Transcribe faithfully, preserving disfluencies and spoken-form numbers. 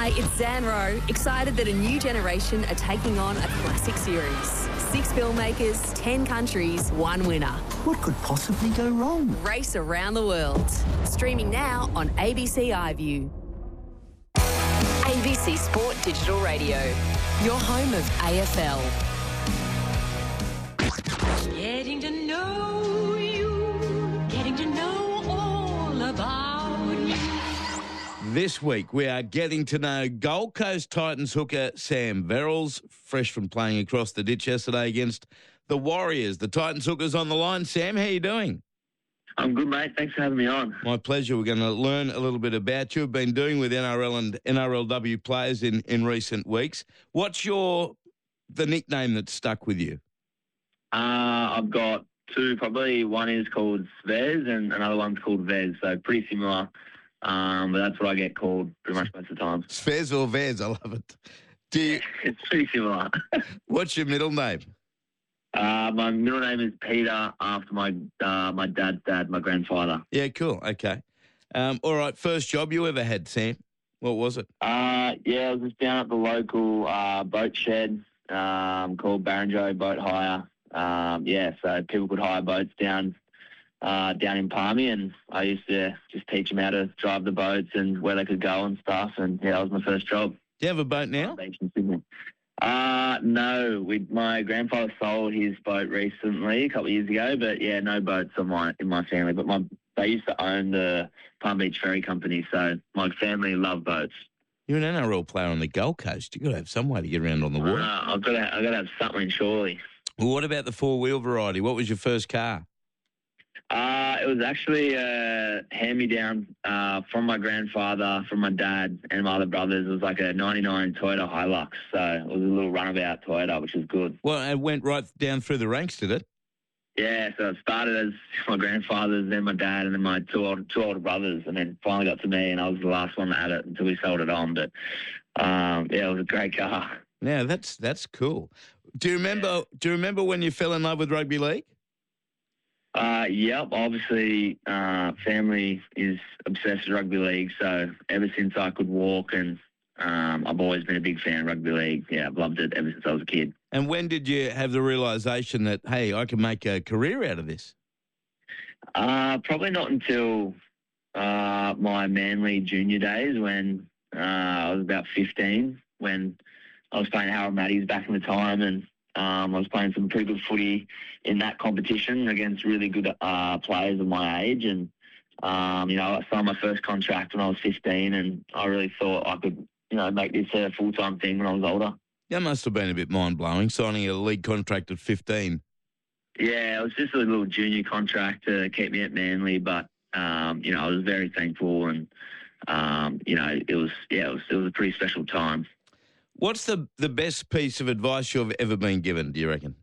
Hi, it's Zan Rowe, excited that a new generation are taking on a classic series. Six filmmakers, ten countries, one winner. What could possibly go wrong? Race around the world. Streaming now on A B C iView. A B C Sport Digital Radio, your home of A F L. Getting to know you, getting to know all about you. This week, we are getting to know Gold Coast Titans hooker Sam Verrills, fresh from playing across the ditch yesterday against the Warriors. The Titans hooker's on the line. Sam, how are you doing? I'm good, mate. Thanks for having me on. My pleasure. We're going to learn a little bit about you. We've been doing with N R L and N R L W players in, in recent weeks. What's your the nickname that's stuck with you? Uh, I've got two, probably. One is called Svez and another one's called Vez, so pretty similar. Um, but that's what I get called pretty much most of the time. Svez or Vez? I love it. Do you, It's pretty similar. what's your middle name? uh, my middle name is Peter, after my uh, my dad's dad, my grandfather. Yeah, cool. Okay. Um, all right, first job you ever had, Sam? What was it? Uh, yeah, I was just down at the local uh, boat shed um, called Barrenjoey Boat Hire. Um, yeah, so people could hire boats down uh, down in Palmy, and I used to just teach them how to drive the boats and where they could go and stuff. And yeah, that was my first job. Do you have a boat now? Beach in Sydney. Uh, no, we, my grandfather sold his boat recently, a couple of years ago, but yeah, no boats on my, in my family. But my they used to own the Palm Beach Ferry Company, so my family love boats. You're an N R L player on the Gold Coast. You've got to have some way to get around on the water. Uh, I've got to, I've got to have something, surely. Well, what about the four-wheel variety? What was your first car? Uh, it was actually a hand-me-down uh, from my grandfather, from my dad, and my other brothers. It was like a ninety-nine Toyota Hilux, so it was a little runabout Toyota, which was good. Well, it went right down through the ranks, did it? Yeah, so it started as my grandfather's, then my dad, and then my two older, two older brothers, and then finally got to me, and I was the last one that had it until we sold it on. But um, yeah, it was a great car. Yeah, that's that's cool. Do you remember? Do you remember when you fell in love with rugby league? Uh, yep, obviously, uh, family is obsessed with rugby league, so ever since I could walk, and um, I've always been a big fan of rugby league. Yeah, I've loved it ever since I was a kid. And when did you have the realisation that, hey, I can make a career out of this? Uh, probably not until uh, my Manly junior days when uh, I was about fifteen, when I was playing Harold Maddies back in the time, and um, I was playing some pretty good footy in that competition against really good uh, players of my age. And, um, you know, I signed my first contract when I was fifteen, and I really thought I could, you know, make this a full-time thing when I was older. That must have been a bit mind-blowing, signing a league contract at fifteen. Yeah, it was just a little junior contract to keep me at Manly, but, um, you know, I was very thankful, and, um, you know, it was, yeah, it was, it was a pretty special time. What's the, the best piece of advice you've ever been given, do you reckon?